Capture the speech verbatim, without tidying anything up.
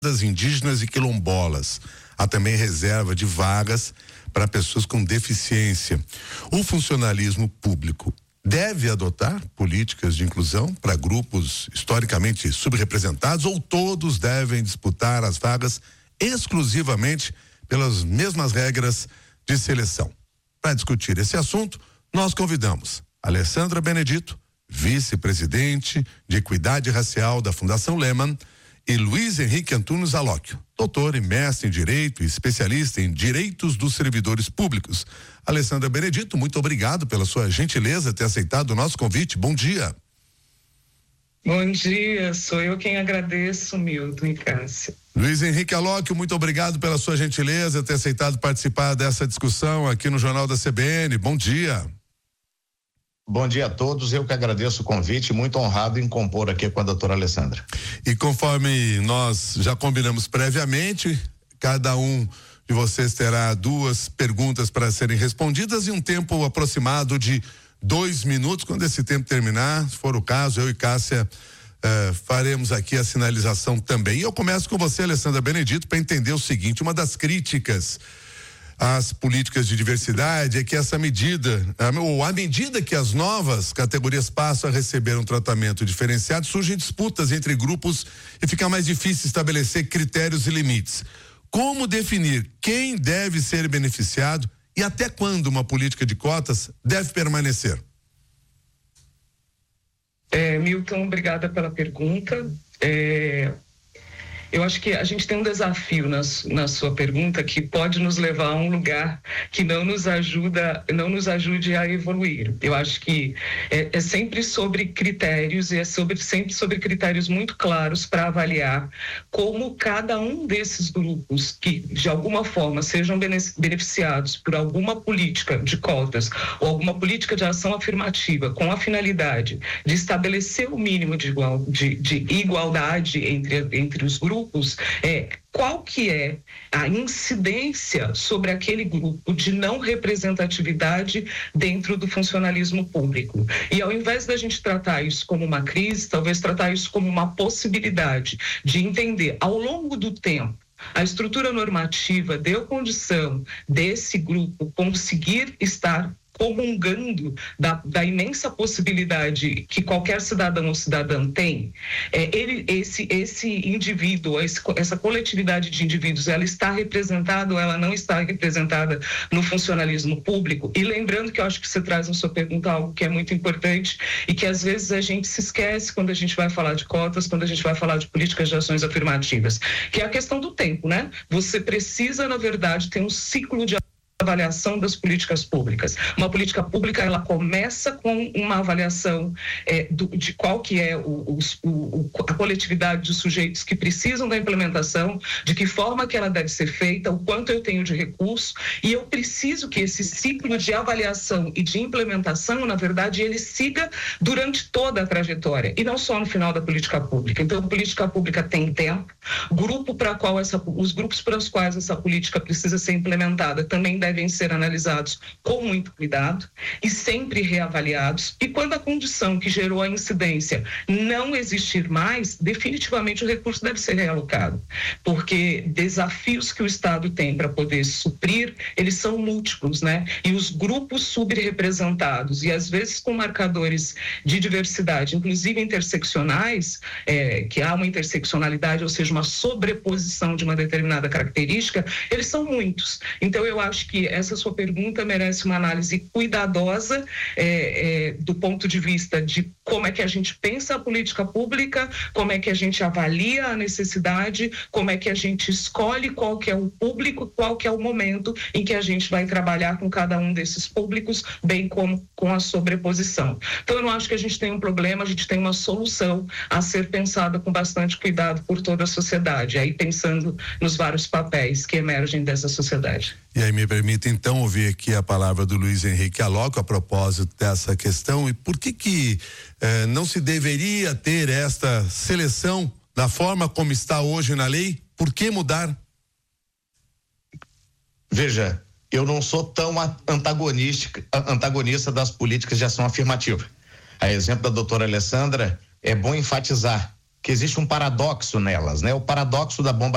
indígenas e quilombolas. Há também reserva de vagas para pessoas com deficiência. O funcionalismo público deve adotar políticas de inclusão para grupos historicamente subrepresentados, ou todos devem disputar as vagas exclusivamente pelas mesmas regras de seleção? Para discutir esse assunto, nós convidamos Alessandra Benedito, vice-presidente de Equidade Racial da Fundação Lehman, e Luiz Henrique Antunes Alóquio, doutor e mestre em Direito e especialista em Direitos dos Servidores Públicos. Alessandra Benedito, muito obrigado pela sua gentileza ter aceitado o nosso convite. Bom dia. Bom dia, sou eu quem agradeço, Milton e Cássia. Luiz Henrique Alóquio, muito obrigado pela sua gentileza ter aceitado participar dessa discussão aqui no Jornal da C B N. Bom dia. Bom dia a todos, eu que agradeço o convite, muito honrado em compor aqui com a doutora Alessandra. E conforme nós já combinamos previamente, cada um de vocês terá duas perguntas para serem respondidas e um tempo aproximado de dois minutos. Quando esse tempo terminar, se for o caso, eu e Cássia eh, faremos aqui a sinalização também. E eu começo com você, Alessandra Benedito, para entender o seguinte: uma das críticas as políticas de diversidade é que essa medida, ou à medida que as novas categorias passam a receber um tratamento diferenciado, surgem disputas entre grupos e fica mais difícil estabelecer critérios e limites. Como definir quem deve ser beneficiado e até quando uma política de cotas deve permanecer? É, Milton, obrigada pela pergunta. É... Eu acho que a gente tem um desafio na, na sua pergunta que pode nos levar a um lugar que não nos ajuda, não nos ajude a evoluir. Eu acho que é, é sempre sobre critérios e é sobre, sempre sobre critérios muito claros para avaliar como cada um desses grupos que de alguma forma sejam beneficiados por alguma política de cotas ou alguma política de ação afirmativa com a finalidade de estabelecer o mínimo de, igual, de, de igualdade entre, entre os grupos. É, qual que é a incidência sobre aquele grupo de não representatividade dentro do funcionalismo público. E ao invés da gente tratar isso como uma crise, talvez tratar isso como uma possibilidade de entender ao longo do tempo a estrutura normativa deu condição desse grupo conseguir estar comungando da, da imensa possibilidade que qualquer cidadão ou cidadã tem. É, ele, esse, esse indivíduo, esse, essa coletividade de indivíduos, ela está representada ou ela não está representada no funcionalismo público? E lembrando que eu acho que você traz na sua pergunta algo que é muito importante e que às vezes a gente se esquece quando a gente vai falar de cotas, quando a gente vai falar de políticas de ações afirmativas, que é a questão do tempo, né? Você precisa, na verdade, ter um ciclo de avaliação das políticas públicas. Uma política pública, ela começa com uma avaliação é, do, de qual que é o, o, o, a coletividade de sujeitos que precisam da implementação, de que forma que ela deve ser feita, o quanto eu tenho de recurso, e eu preciso que esse ciclo de avaliação e de implementação, na verdade, ele siga durante toda a trajetória, e não só no final da política pública. Então, a política pública tem tempo, grupo para qual essa, os grupos para os quais essa política precisa ser implementada também deve devem ser analisados com muito cuidado e sempre reavaliados, e quando a condição que gerou a incidência não existir mais, definitivamente o recurso deve ser realocado, porque desafios que o Estado tem para poder suprir, eles são múltiplos, né? E os grupos subrepresentados, e às vezes com marcadores de diversidade, inclusive interseccionais, é, que há uma interseccionalidade, ou seja, uma sobreposição de uma determinada característica, eles são muitos. Então eu acho que essa sua pergunta merece uma análise cuidadosa é, é, do ponto de vista de como é que a gente pensa a política pública, como é que a gente avalia a necessidade, como é que a gente escolhe qual que é o público, qual que é o momento em que a gente vai trabalhar com cada um desses públicos, bem como com a sobreposição. Então eu não acho que a gente tem um problema, a gente tem uma solução a ser pensada com bastante cuidado por toda a sociedade, aí pensando nos vários papéis que emergem dessa sociedade. E aí me permite então ouvir aqui a palavra do Luiz Henrique Alóquio a propósito dessa questão, e por que que eh, não se deveria ter esta seleção da forma como está hoje na lei? Por que mudar? Veja, eu não sou tão antagonista, antagonista das políticas de ação afirmativa. A exemplo da doutora Alessandra, é bom enfatizar que existe um paradoxo nelas, né? O paradoxo da bomba